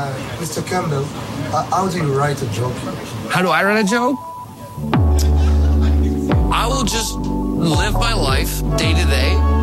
Mr. Campbell, how do you write a joke? How do I write a joke? I will just live my life day to day